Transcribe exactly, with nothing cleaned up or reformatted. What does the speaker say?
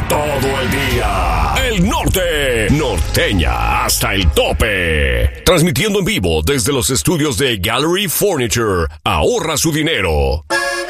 todo el día. El norte, norteña hasta el tope. Transmitiendo en vivo desde los estudios de Gallery Furniture. Ahorra su dinero.